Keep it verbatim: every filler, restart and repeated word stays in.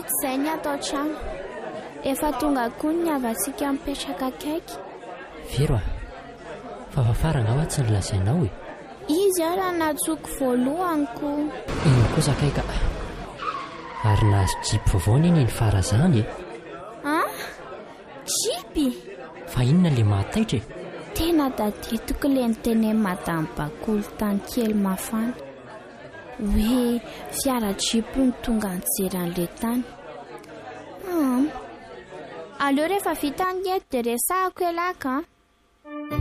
Zay ny atao trano. Efa tonga koa ny avatsika mipetraka akaiky. Vero a, fa fafara angamba tsy nilazainao e. Izy ara natsoko voalohaniko. Ino kosa akaika. Ary nahazo jipy vaovao neny ny farazany e. Ah? Jipy? Fa inona le mahataitra e? Tena daditoko le niteny madame Bakolo tany kely mafana hoe fiara jipy ny tonga nijery an'le tany. Hmm. Aleo rehefa vita ny ety dia resahako elaka.